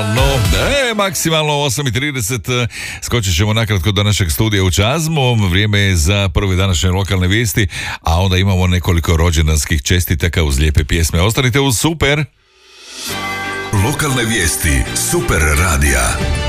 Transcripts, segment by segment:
Maksimalno 8:30, skočit ćemo nakratko do našeg studija u Čazmu. Vrijeme je za prve današnje lokalne vijesti, a onda imamo nekoliko rođendanskih čestitaka uz lijepe pjesme. Ostanite uz Super! Lokalne vijesti Super radija.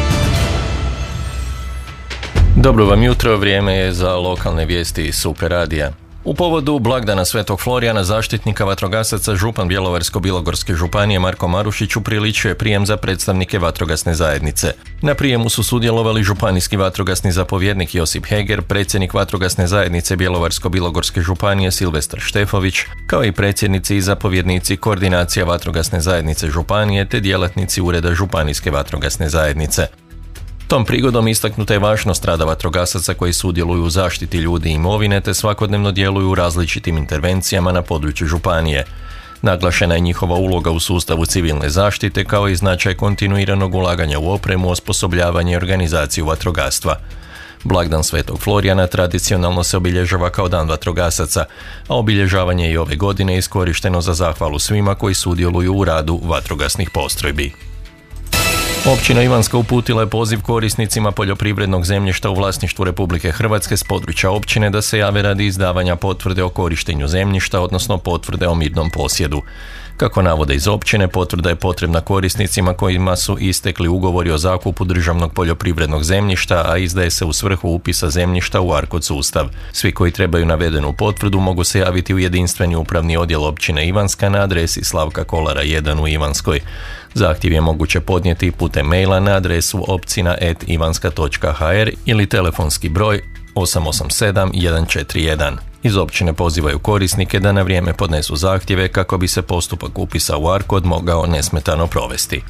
Dobro vam jutro, vrijeme je za lokalne vijesti Super radija. U povodu blagdana Svetog Florijana, zaštitnika vatrogasaca, župan Bjelovarsko-bilogorske županije Marko Marušić upriličio je prijem za predstavnike vatrogasne zajednice. Na prijemu su sudjelovali županijski vatrogasni zapovjednik Josip Heger, predsjednik vatrogasne zajednice Bjelovarsko-bilogorske županije Silvestar Štefović, kao i predsjednici i zapovjednici koordinacija vatrogasne zajednice županije te djelatnici ureda županijske vatrogasne zajednice. Tom prigodom istaknuta je važnost rada vatrogasaca koji sudjeluju u zaštiti ljudi i imovine te svakodnevno djeluju u različitim intervencijama na području županije. Naglašena je njihova uloga u sustavu civilne zaštite kao i značaj kontinuiranog ulaganja u opremu, osposobljavanje i organizaciju vatrogastva. Blagdan Svetog Florijana tradicionalno se obilježava kao dan vatrogasaca, a obilježavanje i ove godine je iskorišteno za zahvalu svima koji sudjeluju u radu vatrogasnih postrojbi. Općina Ivanska uputila je poziv korisnicima poljoprivrednog zemljišta u vlasništvu Republike Hrvatske s područja općine da se jave radi izdavanja potvrde o korištenju zemljišta, odnosno potvrde o mirnom posjedu. Kako navode iz općine, potvrda je potrebna korisnicima kojima su istekli ugovori o zakupu državnog poljoprivrednog zemljišta, a izdaje se u svrhu upisa zemljišta u ARKOD sustav. Svi koji trebaju navedenu potvrdu mogu se javiti u jedinstveni upravni odjel općine Ivanska na adresi Slavka Kolara 1 u Ivanskoj. Zahtjev je moguće podnijeti putem maila na adresu opcina@ivanska.hr ili telefonski broj 887 141. Iz općine pozivaju korisnike da na vrijeme podnesu zahtjeve kako bi se postupak upisa u ARKOD mogao nesmetano provesti.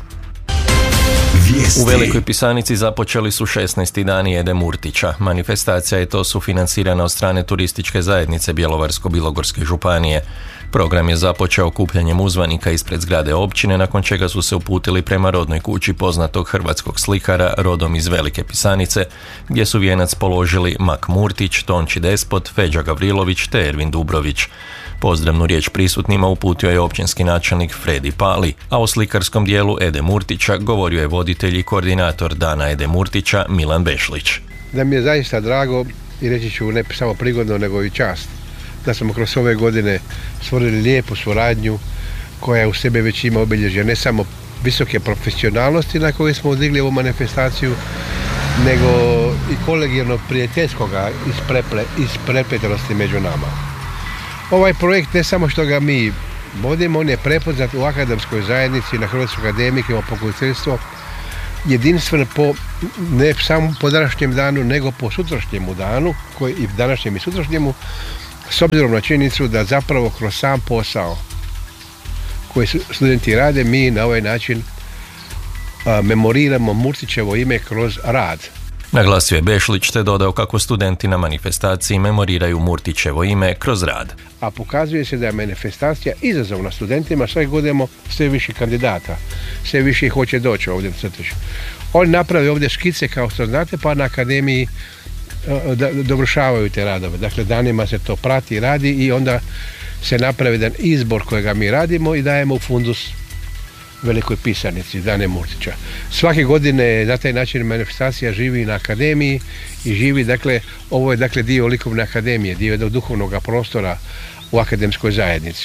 U Velikoj Pisanici započeli su 16. dani Ede Murtića. Manifestacija je to sufinancirana od strane turističke zajednice Bjelovarsko-bilogorske županije. Program je započeo okupljanjem uzvanika ispred zgrade općine, nakon čega su se uputili prema rodnoj kući poznatog hrvatskog slikara rodom iz Velike Pisanice, gdje su vijenac položili Mak Murtić, Tonči Despot, Feđa Gavrilović te Ervin Dubrović. Pozdravnu riječ prisutnima uputio je općinski načelnik Fredi Pali, a o slikarskom dijelu Ede Murtića govorio je voditelj i koordinator Dana Ede Murtića Milan Bešlić. Da mi je zaista drago i reći ću ne samo prigodno nego i čast da smo kroz ove godine stvorili lijepu suradnju koja u sebi već ima obilježje ne samo visoke profesionalnosti na koje smo odigli ovu manifestaciju, nego i kolegijalno prijateljskoga isprepletenosti među nama. Ovaj projekt ne samo što ga mi vodimo, on je prepoznat u akademskoj zajednici, na Hrvatskoj akademiji, imamo pokroviteljstvo jedinstven ne samo po današnjem danu, nego po sutrašnjemu danu, i današnjem i sutrašnjemu, s obzirom na činjenicu da zapravo kroz sam posao koji studenti rade, mi na ovaj način memoriramo Murtićevo ime kroz rad. Naglasio je Bešlić te dodao kako studenti na manifestaciji memoriraju Murtićevo ime kroz rad. A pokazuje se da je manifestacija izazovna studentima, sve godimo sve više kandidata, sve više hoće doći ovdje u crtež. Oni naprave ovdje škice kao što znate, pa na akademiji dovršavaju te radove. Dakle, danima se to prati i radi i onda se napravi jedan izbor kojega mi radimo i dajemo u fundus Velikoj Pisanici, Dane Murtića. Svake godine na taj način manifestacija živi na akademiji i živi, dakle, ovo je dakle dio likovne akademije, dio jednog duhovnog prostora u akademskoj zajednici.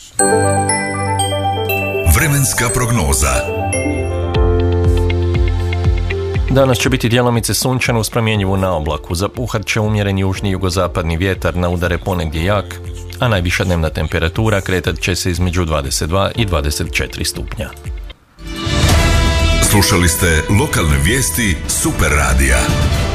Vremenska prognoza. Danas će biti djelomice sunčano uz promjenjivu na oblaku. Zapuhat će umjeren južni jugozapadni vjetar, na udare ponegdje jak, a najviša dnevna temperatura kretat će se između 22 i 24 stupnja. Slušali ste lokalne vijesti Super radija.